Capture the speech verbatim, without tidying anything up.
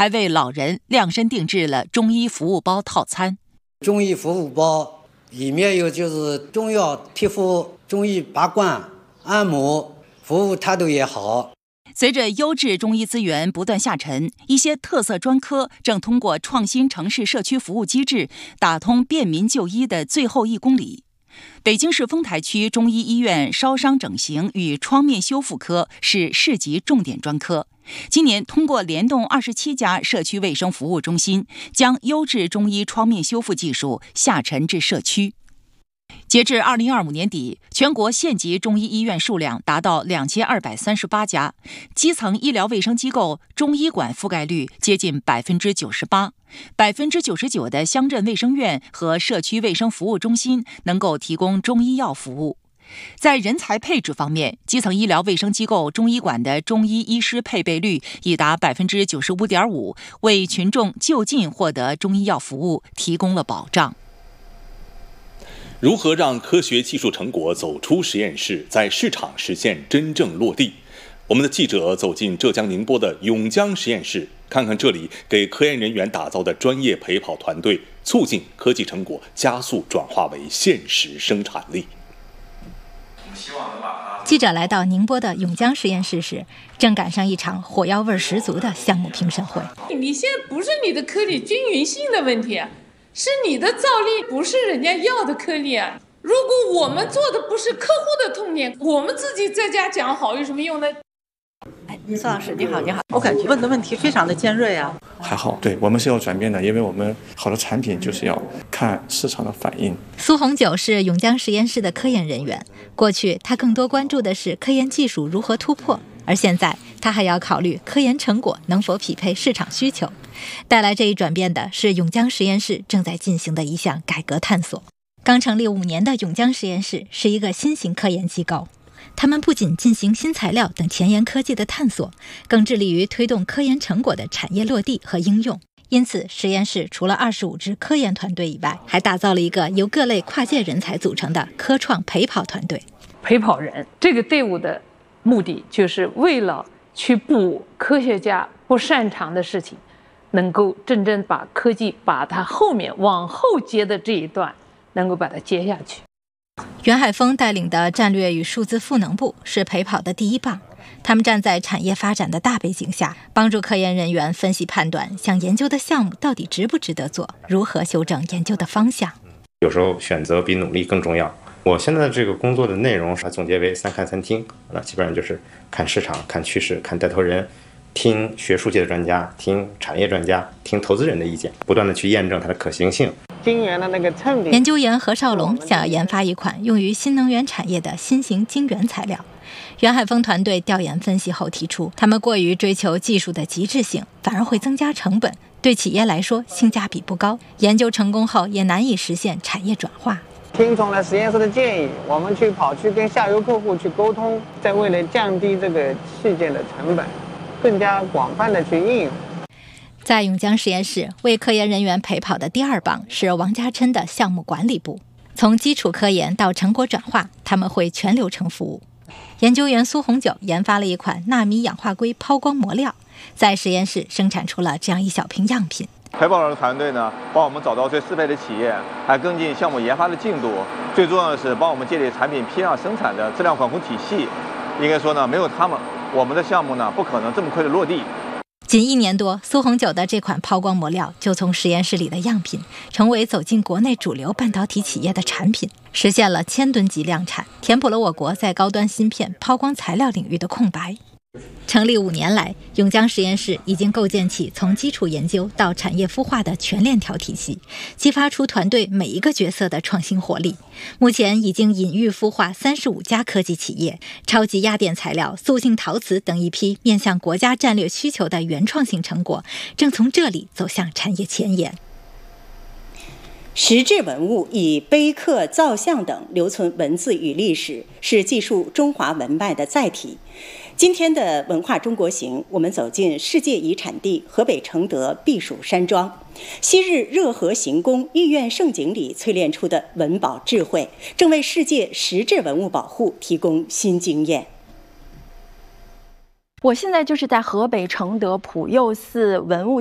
还为老人量身定制了中医服务包套餐。 中医服务包里面有就是中药贴敷、中医拔罐、按摩，服务态度也好。 随着优质中医资源不断下沉，一些特色专科正通过创新城市社区服务机制，打通便民就医的最后一公里。北京市丰台区中医医院烧伤整形与创面修复科是市级重点专科。今年通过联动二十七家社区卫生服务中心，将优质中医创面修复技术下沉至社区。截至二零二五年底，全国县级中医医院数量达到两千二百三十八家，基层医疗卫生机构中医馆覆盖率接近百分之九十八，百分之九十九的乡镇卫生院和社区卫生服务中心能够提供中医药服务。在人才配置方面，基层医疗卫生机构中医馆的中医医师配备率已达百分之九十五点五，为群众就近获得中医药服务提供了保障。 如何让科学技术成果走出实验室，在市场实现真正落地？我们的记者走进浙江宁波的永江实验室，看看这里给科研人员打造的专业陪跑团队，促进科技成果加速转化为现实生产力。 记者来到宁波的永江实验室时，正赶上一场火药味十足的项目评审会。 你现在不是你的颗粒均匀性的问题，是你的造粒不是人家要的颗粒啊！如果我们做的不是客户的痛点，我们自己在家讲好有什么用呢？ 哎，苏老师你好，你好，我感觉问的问题非常的尖锐啊。 还好，对我们是要转变的，因为我们好的产品就是要看市场的反应。 苏红九是永江实验室的科研人员，过去他更多关注的是科研技术如何突破，而现在他还要考虑科研成果能否匹配市场需求。带来这一转变的是永江实验室正在进行的一项改革探索。刚成立五年的永江实验室是一个新型科研机构，他们不仅进行新材料等前沿科技的探索，更致力于推动科研成果的产业落地和应用。因此，实验室除了二十五支科研团队以外，还打造了一个由各类跨界人才组成的科创陪跑团队。 陪跑人这个队伍的目的，就是为了去补科学家不擅长的事情，能够真正把科技把它后面往后接的这一段能够把它接下去。 袁海峰带领的战略与数字赋能部是陪跑的第一棒，他们站在产业发展的大背景下，帮助科研人员分析判断想研究的项目到底值不值得做，如何修正研究的方向。 有时候选择比努力更重要。我现在这个工作的内容是总结为三看三听，那基本上就是看市场、看趋势、看带头人，听学术界的专家，听产业专家，听投资人的意见，不断的去验证它的可行性。 晶圆的那个衬研究员何少龙想要研发一款用于新能源产业的新型晶圆材料。袁海峰团队调研分析后提出，他们过于追求技术的极致性，反而会增加成本，对企业来说性价比不高，研究成功后也难以实现产业转化。 听从了实验室的建议，我们去跑去跟下游客户去沟通，在为了降低这个器件的成本，更加广泛的去应用。 在永江实验室，为科研人员陪跑的第二棒是王家琛的项目管理部。从基础科研到成果转化，他们会全流程服务。研究员苏红九研发了一款纳米氧化硅抛光膜料，在实验室生产出了这样一小瓶样品。 陪跑的团队呢，帮我们找到最适配的企业，还跟进项目研发的进度。最重要的是，帮我们建立产品批量生产的质量管控体系。应该说呢，没有他们，我们的项目呢不可能这么快的落地。 仅一年多，苏红九的这款抛光膜料就从实验室里的样品，成为走进国内主流半导体企业的产品，实现了千吨级量产，填补了我国在高端芯片抛光材料领域的空白。成立五年来，永江实验室已经构建起从基础研究到产业孵化的全链条体系，激发出团队每一个角色的创新活力。目前已经引育孵化三十五家科技企业，超级压电材料、塑性陶瓷等一批面向国家战略需求的原创性成果，正从这里走向产业前沿。 石质文物以碑刻、造像等留存文字与历史，是记述中华文脉的载体。今天的文化中国行，我们走进世界遗产地河北承德避暑山庄。昔日热河行宫、御苑盛景里淬炼出的文保智慧，正为世界石质文物保护提供新经验。 我现在就是在河北承德普佑寺文物